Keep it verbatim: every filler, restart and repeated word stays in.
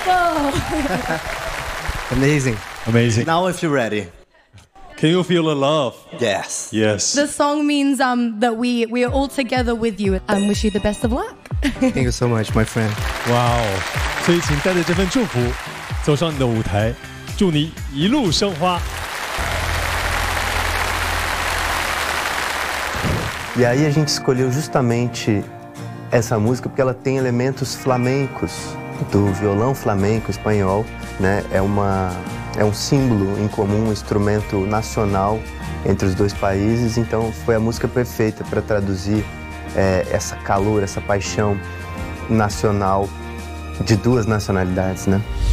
beautiful. Amazing. Amazing. Now if you're ready. Can you feel the love? Yes. Yes. The song means um, that we, we are all together with you and wish you the best of luck. Thank you so much, my friend. 哇哦！所以请带着这份祝福走上你的舞台，祝你一路生花。 E aí a gente escolheu justamente essa música porque ela tem elementos flamencos, do violão flamenco espanhol, né? É uma é um símbolo em comum, um instrumento nacional entre os dois países, então foi a música perfeita para traduzir é, essa calor, essa paixão nacional de duas nacionalidades, né?